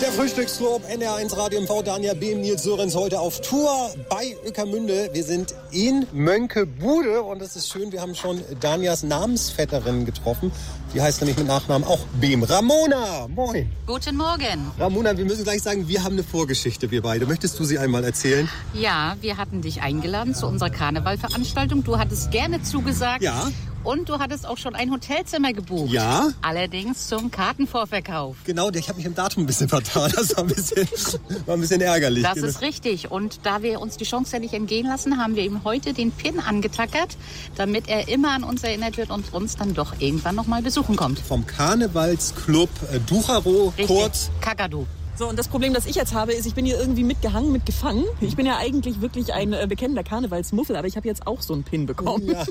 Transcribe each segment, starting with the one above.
Der Frühstücksclub, NR1 Radio MV, Dania Behm, Nils Sörensen heute auf Tour bei Ueckermünde. Wir sind in Mönckebude und es ist schön, wir haben schon Danias Namensvetterin getroffen. Die heißt nämlich mit Nachnamen auch Behm. Ramona, moin. Guten Morgen. Ramona, wir müssen gleich sagen, wir haben eine Vorgeschichte, wir beide. Möchtest du sie einmal erzählen? Ja, wir hatten dich eingeladen zu unserer Karnevalveranstaltung. Du hattest gerne zugesagt. Ja. Und du hattest auch schon ein Hotelzimmer gebucht. Ja. Allerdings zum Kartenvorverkauf. Genau, ich habe mich im Datum ein bisschen vertan. Das war ein bisschen ärgerlich. Das ist richtig. Und da wir uns die Chance ja nicht entgehen lassen, haben wir ihm heute den Pin angetackert, damit er immer an uns erinnert wird und uns dann doch irgendwann noch mal besuchen kommt. Vom Karnevalsclub Ducharo, Richtig. kurz Kakadu. So, und das Problem, das ich jetzt habe, ist, ich bin hier irgendwie mitgehangen, mitgefangen. Ich bin ja eigentlich wirklich ein bekennender Karnevalsmuffel, aber ich habe jetzt auch so einen Pin bekommen. Ja.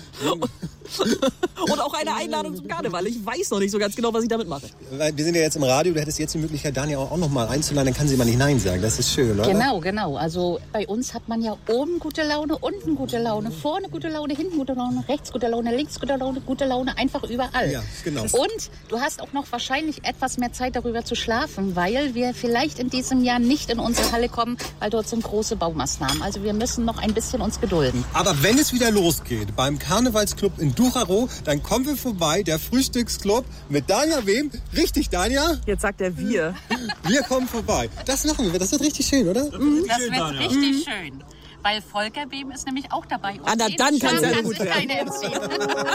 Und auch eine Einladung zum Karneval. Ich weiß noch nicht so ganz genau, was ich damit mache. Wir sind ja jetzt im Radio, du hättest jetzt die Möglichkeit, Dania auch noch mal einzuladen, dann kann sie mal nicht Nein sagen. Das ist schön, oder? Genau. Also bei uns hat man ja oben gute Laune, unten gute Laune, vorne gute Laune, hinten gute Laune, rechts gute Laune, links gute Laune, einfach überall. Ja, genau. Und du hast auch noch wahrscheinlich etwas mehr Zeit darüber zu schlafen, weil wir vielleicht in diesem Jahr nicht in unsere Halle kommen, weil dort sind große Baumaßnahmen. Also wir müssen noch ein bisschen uns gedulden. Aber wenn es wieder losgeht beim Karnevalsclub in Ducharo, dann kommen wir vorbei, der Frühstücksclub mit Dania Behm. Richtig, Dania? Jetzt sagt er wir. Wir kommen vorbei. Das machen wir, das wird richtig schön, oder? Das wird richtig schön. Weil Volker Behm ist nämlich auch dabei. Und Na, dann kann's ja kann gut sich werden. keiner entziehen.